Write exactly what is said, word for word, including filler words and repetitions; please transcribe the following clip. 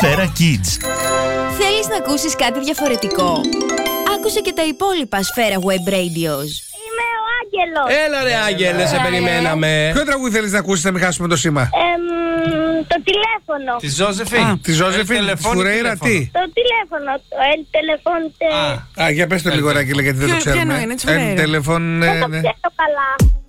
Σφαίρα Kids. Θέλεις να ακούσεις κάτι διαφορετικό? Άκουσε και τα υπόλοιπα Σφαίρα Web Radios. Είμαι ο Άγγελος. Έλα ρε Άγγελε, σε περιμέναμε. Ποιο τραγούδι θέλεις να ακούσεις, να μην χάσουμε το σήμα? Εμ, το τηλέφωνο. Τη Ζώζεφιν. Τη Ζώζεφιν, τη Φουρέιρα, τι? Το τηλέφωνο. Το El Telefonte. Α, Α, για πες το λίγο, Ράκη, γιατί δεν το Ποιο- ποιο ξέρουμε. εννοεί, είναι της El Φουρέιρα. Telephone, Δεν ε, το ναι. ξέρω καλά.